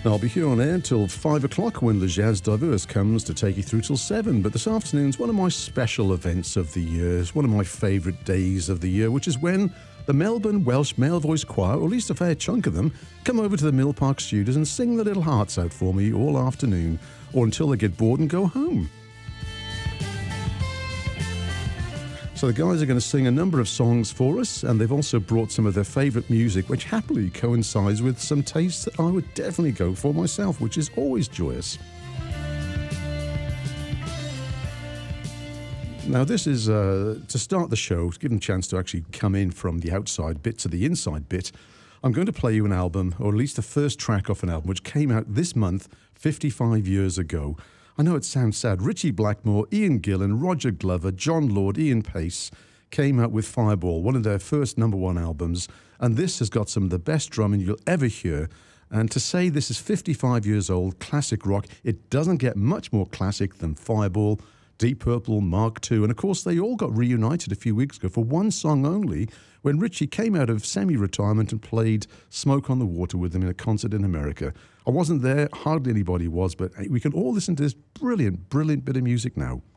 I'll be here on air till 5 o'clock when the Jazz Diverse comes to take you through till 7. But this afternoon's one of my special events of the year. It's one of my favourite days of the year, which is when the Melbourne Welsh Male Voice Choir, or at least a fair chunk of them, come over to the Mill Park Studios and sing their little hearts out for me all afternoon, or until they get bored and go home. So the guys are going to sing a number of songs for us, and they've also brought some of their favourite music, which happily coincides with some tastes that I would definitely go for myself, which is always joyous. Now this is, to start the show, to give them a chance to actually come in from the outside bit to the inside bit, I'm going to play you an album, or at least the first track off an album, which came out this month, 55 years ago. I know it sounds sad. Ritchie Blackmore, Ian Gillan, Roger Glover, John Lord, Ian Pace came out with Fireball, one of their first #1 albums, and this has got some of the best drumming you'll ever hear. And to say this is 55 years old, classic rock, it doesn't get much more classic than Fireball, Deep Purple, Mark II, and of course they all got reunited a few weeks ago for one song only when Ritchie came out of semi-retirement and played Smoke on the Water with them in a concert in America. I wasn't there, hardly anybody was, but we can all listen to this brilliant, brilliant bit of music now.